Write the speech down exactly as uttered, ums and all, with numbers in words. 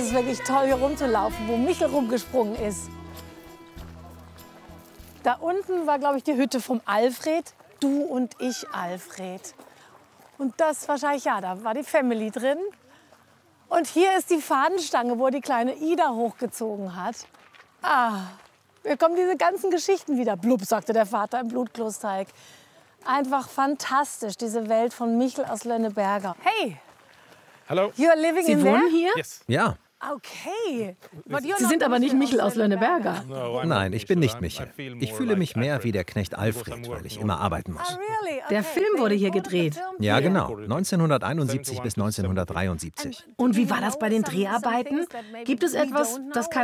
ist wirklich toll, hier rumzulaufen, wo Michel rumgesprungen ist. Da unten war, glaube ich, die Hütte vom Alfred. Du und ich, Alfred. Und das wahrscheinlich, ja, da war die Family drin. Und hier ist die Fahnenstange, wo er die kleine Ida hochgezogen hat. Ah, hier kommen diese ganzen Geschichten wieder. Blub, sagte der Vater im Blutklosteig. Einfach fantastisch, diese Welt von Michel aus Lönneberger. Hey, Hello. you're living Sie in wohnen there? hier? Yes. Ja, Okay. But you're Sie not sind aber nicht Michel aus Lönneberger. No, I'm nein, not ich bin Michel. nicht I'm- I Michel. feel Ich more fühle like mich mehr Alfred. wie der Knecht Because I'm Alfred, weil ich working immer on- arbeiten Ah, muss. really? Der Okay. Film wurde hier They recorded the gedreht. film Ja, here. genau. neunzehnhunderteinundsiebzig bis neunzehnhundertdreiundsiebzig. Und wie war das bei den Dreharbeiten? Gibt es etwas, das